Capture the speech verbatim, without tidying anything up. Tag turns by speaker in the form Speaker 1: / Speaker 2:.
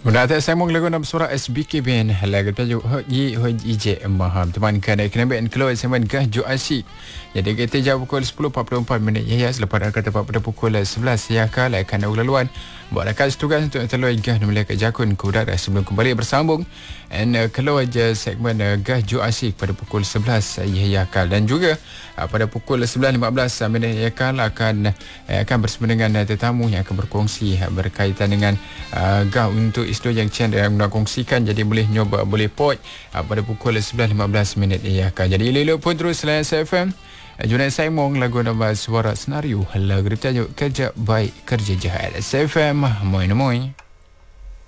Speaker 1: Unda tak sambung lagu nama suara S B K Band lagu tajuk Hot Yi Hot I J Maham teman kan kena band keluar zaman gah Jo Asyik. Jadi kita jawab pukul sepuluh empat puluh empat minit ya selepas dah kata pada pukul sebelas ya kala akan laluan buat rakan tugas untuk telur gah namanya ke Jakun ke udara sebelum kembali bersambung and uh, keluar je segmen uh, gah Jo Asyik pada pukul sebelas ya ya kala dan juga uh, pada pukul sebelas lima belas minit ya kala akan uh, akan bersama dengan uh, tetamu yang akan berkongsi uh, berkaitan dengan uh, gah untuk isu yang Chen yang nak kongsikan, jadi boleh nyoba boleh pot uh, pada pukul sebelas lima belas minit ya kan. Jadi elok pun terus layan S F M. Junaid Saimong lagu nama suara senario lagu bertajuk Kerja Baik Kerja Jahat. S F M moi moi.